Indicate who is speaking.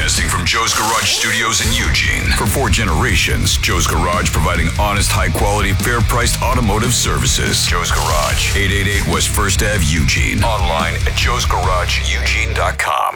Speaker 1: Broadcasting from Joe's Garage Studios in Eugene. For 4 generations, Joe's Garage providing honest, high-quality, fair-priced automotive services. Joe's Garage, 888 West 1st Ave, Eugene. Online at joesgarageeugene.com.